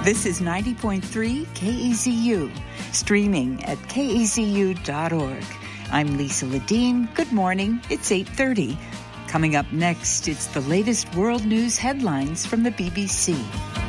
This is 90.3 KEZU, streaming at kezu.org. I'm Lisa Ledeen. Good morning. It's 8:30. Coming up next, it's the latest world news headlines from the BBC.